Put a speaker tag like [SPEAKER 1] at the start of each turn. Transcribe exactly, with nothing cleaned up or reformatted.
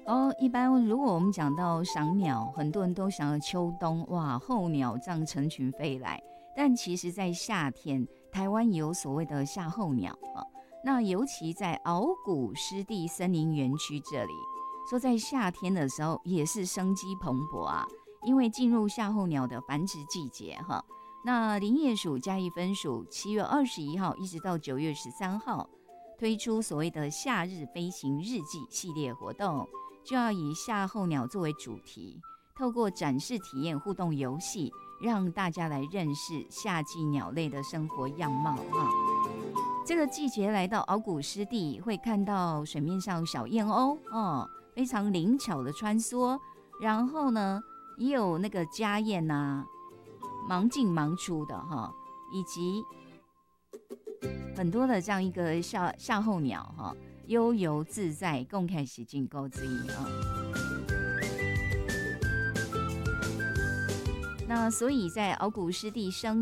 [SPEAKER 1] 哦，一般如果我们讲到赏鸟，很多人都想到秋冬，哇，候鸟这样成群飞来。但其实，在夏天，台湾也有所谓的夏候鸟啊。那尤其在鳌骨湿地森林园区这里，说在夏天的时候也是生机蓬勃啊，因为进入夏候鸟的繁殖季节哈。那林业署嘉义分署七月二十一号一直到九月十三号推出所谓的夏日飞行日记系列活动，就要以夏候鸟作为主题，透过展示体验互动游戏，让大家来认识夏季鸟类的生活样貌哈。这个季节来到鳌骨湿地，会看到水面上小燕鸥哦，非常灵巧的穿梭，然后呢，也有那个家燕呐、啊，忙进忙出的哈，以及很多的这样一个夏夏候鸟哈，悠游自在，共开始进钩之意啊。那所以在鳌骨湿地生